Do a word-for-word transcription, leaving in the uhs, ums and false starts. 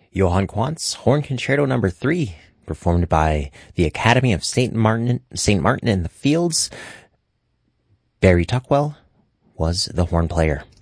Johann Quantz, Horn Concerto number three, performed by the Academy of Saint Martin, Saint Martin in the Fields. Barry Tuckwell was the horn player.